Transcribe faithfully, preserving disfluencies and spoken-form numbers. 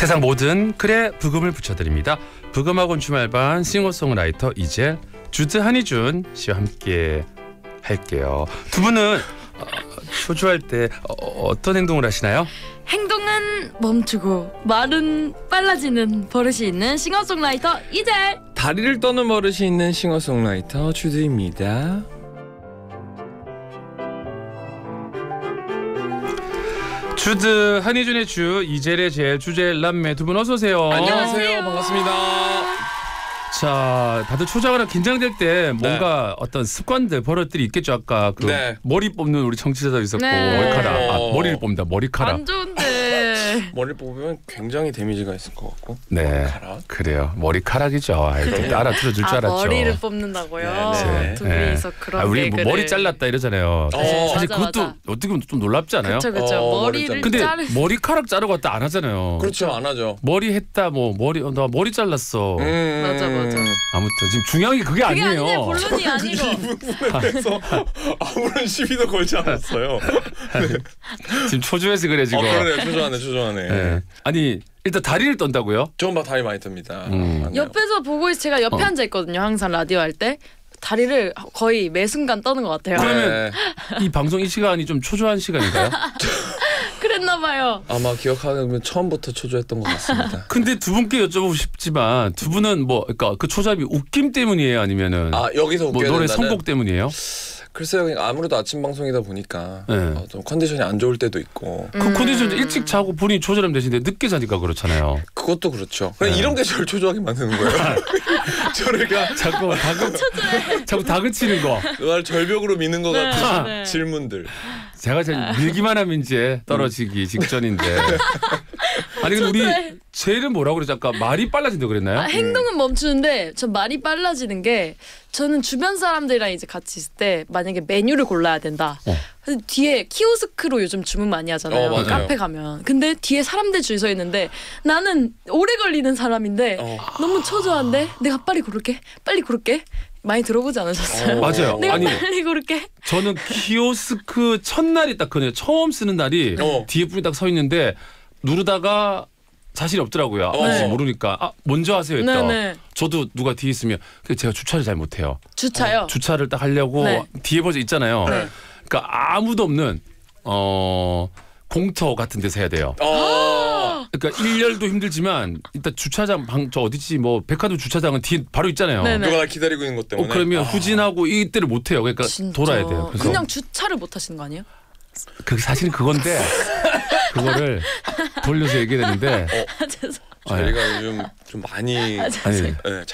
세상 모든 글에 브금을 붙여드립니다. 브금학원 주말반 싱어송라이터 이젤, 주드 한희준 씨와 함께 할게요. 두 분은 어, 초조할 때 어, 어떤 행동을 하시나요? 행동은 멈추고 말은 빨라지는 버릇이 있는 싱어송라이터 이젤. 다리를 떠는 버릇이 있는 싱어송라이터 주드입니다. 주드 한희준의 주, 이젤의 젤, 주젤 남매 두 분 어서 오세요. 안녕하세요. 반갑습니다. 자, 다들 초조하거나 긴장될 때 뭔가 네. 어떤 습관들, 버릇들이 있겠죠. 아까 그 네. 머리 뽑는 우리 청취자도 있었고 네. 머리카락, 아, 머리를 뽑는다. 머리카락. 안 좋은데. 머리를 뽑으면 굉장히 데미지가 있을 것 같고. 네, 머리카락. 그래요. 머리카락이죠. 이렇게 알아들어줄 줄 아, 알았죠. 머리를 뽑는다고요? 네, 네. 두 분이서 네. 그런 아, 우리 개그를. 뭐 머리 잘랐다 이러잖아요. 어, 사실 맞아, 그것도 맞아. 어떻게 보면 좀 놀랍지 않아요? 그렇죠, 그렇죠. 어, 머리를 머리 근데 자르. 머리카락 자르고 왔다 안 하잖아요. 그렇죠, 안 하죠. 머리 했다 뭐 머리 어, 나 머리 잘랐어. 음, 맞아, 맞아. 아무튼 지금 중요한 게 그게, 그게 아니에요. 아니네, 본론이 아니고. 이 부분에 대해서 아무런 시비도 걸지 않았어요. 지금 초조해서 그래 지금. 어, 그러네, 초조하네, 초조하네. 네. 아니 일단 다리를 떤다고요? 저는 막 다리 많이 뜹니다. 음. 맞네요. 옆에서 보고 있 제가 옆에 어. 앉아 있거든요. 항상 라디오 할 때. 다리를 거의 매 순간 떠는 것 같아요. 그러면 네. 이 방송 이 시간이 좀 초조한 시간인가요? 그랬나 봐요. 아마 기억하면 처음부터 초조했던 것 같습니다. 근데 두 분께 여쭤보고 싶지만 두 분은 뭐 그러니까 그 초잡이 웃김 때문이에요, 아니면은 아, 여기서 뭐 웃겨야 노래 된다는? 선곡 때문이에요? 글쎄요, 그냥 아무래도 아침 방송이다 보니까 네. 어, 좀 컨디션이 안 좋을 때도 있고. 그 음. 컨디션 일찍 자고 본인이 조절하면 되시는데 늦게 자니까 그렇잖아요. 그것도 그렇죠. 그냥 네. 이런 게 저를 초조하게 만드는 거예요. 저를가 자꾸 다그 자꾸 다그치는 거. 날 절벽으로 미는 것 네, 같은 네. 질문들. 제가 제일 밀기만 하면 이제 떨어지기 직전인데. 아니 근데 우리 쟤는 뭐라고 그러지? 아까 말이 빨라진다 그랬나요? 아, 행동은 멈추는데 저 말이 빨라지는 게 저는 주변 사람들이랑 이제 같이 있을 때 만약에 메뉴를 골라야 된다. 어. 근데 뒤에 키오스크로 요즘 주문 많이 하잖아요. 어, 맞아요. 카페 가면. 근데 뒤에 사람들 줄 서 있는데 나는 오래 걸리는 사람인데 어. 너무 초조한데 내가 빨리 고를게. 빨리 고를게. 많이 들어보지 않으셨어요? 어, 맞아요. 내가 아니 빨리 고를게. 저는 키오스크 첫날이 딱 그네요. 처음 쓰는 날이 어. 뒤에 분이 딱 서 있는데 누르다가 자신이 없더라고요. 어. 아직 모르니까 아 먼저 하세요 했다. 네네. 저도 누가 뒤에 있으면 근데 제가 주차를 잘 못해요. 주차요. 주차를 딱 하려고 네. 뒤에 버져 있잖아요. 네. 그러니까 아무도 없는 어 공터 같은 데서 해야 돼요. 어. 그러니까 일렬도 힘들지만 일단 주차장 방 저 어디지 뭐 백화점 주차장은 뒤에 바로 있잖아요. 네네. 누가 날 기다리고 있는 것 어, 때문에. 그러면 아. 후진하고 이때를 못 해요. 그러니까 진짜. 돌아야 돼요. 그래서 그냥 주차를 못 하시는 거 아니에요? 그 사실은 그건데 그거를 돌려서 얘기했는데 죄송. 저희가 요즘 좀 많이 아, 죄송해요. 아니 네,